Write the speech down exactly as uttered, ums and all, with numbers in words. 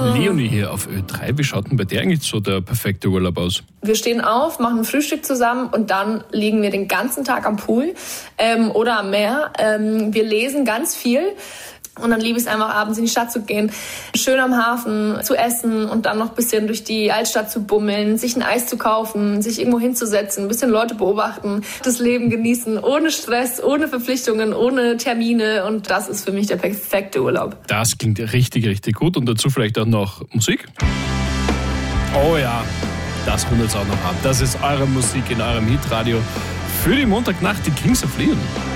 Leonie hier auf Ö drei. Wie schaut denn bei dir eigentlich so der perfekte Urlaub aus? Wir stehen auf, machen ein Frühstück zusammen und dann liegen wir den ganzen Tag am Pool ähm, oder am Meer. Ähm, wir lesen ganz viel. Und dann liebe ich es einfach, abends in die Stadt zu gehen, schön am Hafen zu essen und dann noch ein bisschen durch die Altstadt zu bummeln, sich ein Eis zu kaufen, sich irgendwo hinzusetzen, ein bisschen Leute beobachten, das Leben genießen, ohne Stress, ohne Verpflichtungen, ohne Termine. Und das ist für mich der perfekte Urlaub. Das klingt richtig, richtig gut. Und dazu vielleicht auch noch Musik. Oh ja, das holen wir jetzt auch noch ab. Das ist eure Musik in eurem Hitradio für die Montagnacht, die Kings of Leon.